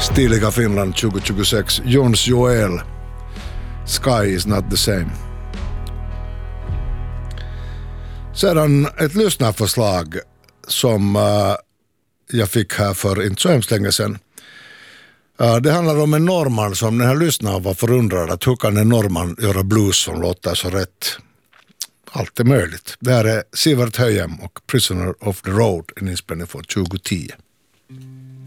Stiliga Finland 2026. Jons Joel. Sky is not the same. Sedan ett lyssnarförslag som jag fick här för inte så hemskt länge sedan. Det handlar om en norrman som den här lyssnaren var förundrad att hur kan en norrman göra blues som låter så rätt. Allt är möjligt. Det här är Sivert Höjem och Prisoner of the Road, en inspelning från 2010.